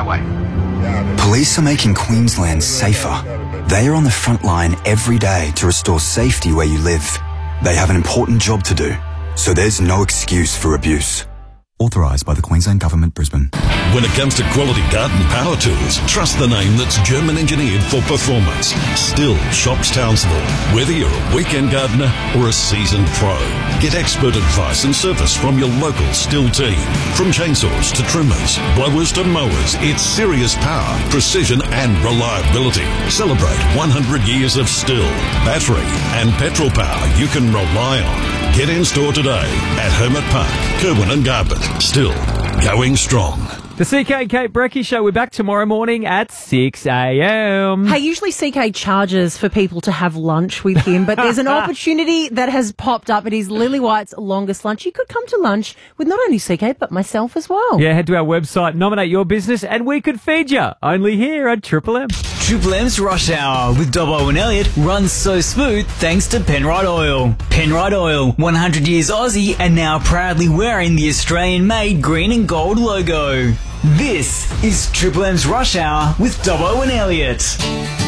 that way. Police are making Queensland safer. They are on the front line every day to restore safety where you live. They have an important job to do, so there's no excuse for abuse. Authorised by the Queensland Government, Brisbane. When it comes to quality garden power tools, trust the name that's German engineered for performance. Stihl Shops Townsville. Whether you're a weekend gardener or a seasoned pro, get expert advice and service from your local Stihl team. From chainsaws to trimmers, blowers to mowers, it's serious power, precision and reliability. Celebrate 100 years of Stihl. Battery and petrol power you can rely on. Get in store today at Hermit Park, Kerwin and Garbutt. Stihl going strong. The CK and Kate Brecky Show. We're back tomorrow morning at 6 a.m. Hey, usually CK charges for people to have lunch with him, but there's an opportunity that has popped up. It is Lily White's longest lunch. You could come to lunch with not only CK, but myself as well. Yeah, head to our website, nominate your business, and we could feed you. Only here at Triple M. Triple M's Rush Hour with Dobbo and Elliot runs so smooth thanks to Penrite Oil. Penrite Oil, 100 years Aussie and now proudly wearing the Australian-made green and gold logo. This is Triple M's Rush Hour with Dobbo and Elliot.